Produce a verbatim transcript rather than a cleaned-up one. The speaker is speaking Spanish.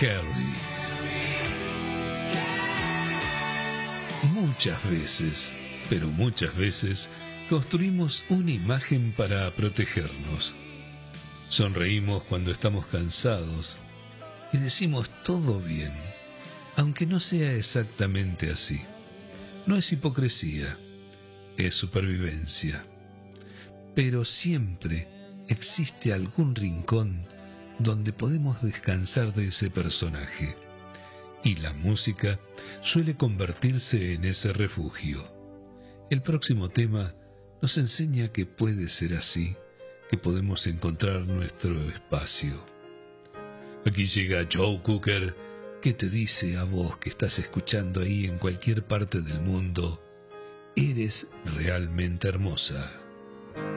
Carey. Muchas veces, pero muchas veces, construimos una imagen para protegernos. Sonreímos cuando estamos cansados y decimos todo bien, aunque no sea exactamente así. No es hipocresía, es supervivencia. Pero siempre existe algún rincón donde podemos descansar de ese personaje. Y la música suele convertirse en ese refugio. El próximo tema nos enseña que puede ser así, que podemos encontrar nuestro espacio. Aquí llega Joe Cocker, que te dice a vos que estás escuchando ahí en cualquier parte del mundo: eres realmente hermosa.